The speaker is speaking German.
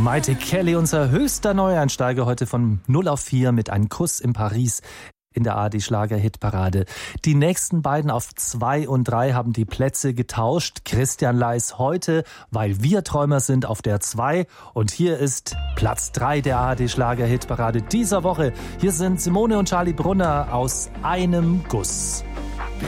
Maite Kelly, unser höchster Neueinsteiger heute von 0 auf 4 mit einem Kuss in Paris in der ARD-Schlager-Hitparade. Die nächsten beiden auf 2 und 3 haben die Plätze getauscht. Christian Leis heute, weil wir Träumer sind, auf der 2. Und hier ist Platz 3 der ARD-Schlager-Hitparade dieser Woche. Hier sind Simone und Charlie Brunner aus einem Guss.